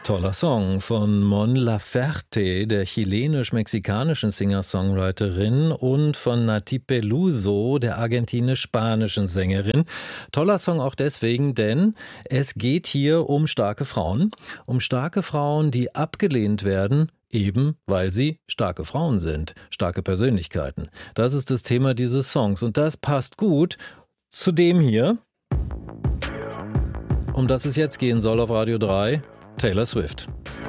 Toller Song von Mon Laferte, der chilenisch-mexikanischen Singer-Songwriterin, und von Nati Peluso, der argentinisch-spanischen Sängerin. Toller Song auch deswegen, denn es geht hier um starke Frauen, die abgelehnt werden, eben weil sie starke Frauen sind, starke Persönlichkeiten. Das ist das Thema dieses Songs und das passt gut zu dem hier, um das es jetzt gehen soll auf Radio 3. Taylor Swift.